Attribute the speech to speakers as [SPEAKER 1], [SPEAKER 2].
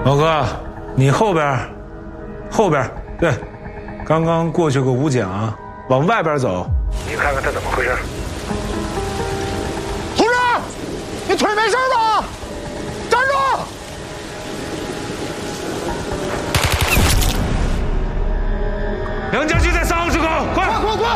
[SPEAKER 1] 老哥，你后边，对，刚刚过去个武警，往外边走，你看看他怎么回事。
[SPEAKER 2] 同志，你腿没事吧？站住！
[SPEAKER 1] 梁家驹在3号出口，快！